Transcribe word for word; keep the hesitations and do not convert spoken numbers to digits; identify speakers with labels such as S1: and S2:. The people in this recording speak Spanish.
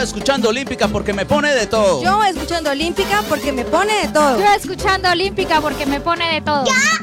S1: escuchando Olímpica porque me pone de todo.
S2: Yo escuchando Olímpica porque me pone de todo.
S3: Yo escuchando Olímpica porque me pone de todo.
S4: Yo